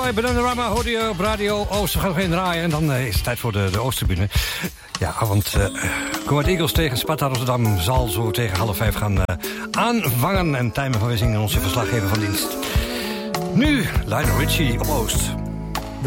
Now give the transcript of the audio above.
Joy, Bananarama hoorde je op Radio Oost. We gaan nog even draaien en dan is het tijd voor de Oosttribune. Ja, want Go Ahead Eagles tegen Sparta Rotterdam zal zo tegen 4:30 gaan aanvangen. En Tijmen van Wissing, onze verslaggever van dienst. Nu Lionel Richie op Oost.